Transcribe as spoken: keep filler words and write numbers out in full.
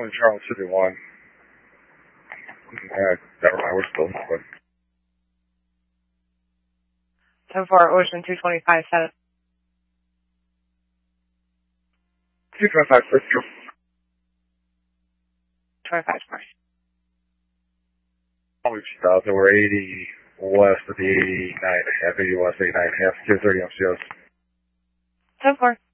One Charles City one. Uh, never mind, we're still moving. ten four, Ocean two twenty-five, seven. two twenty-five, first trip. twenty-five, sorry. We've stopped, and we're eighty west of the eighty-nine and a half, eighty west, eighty-nine and a half, two thirty M C S. ten four.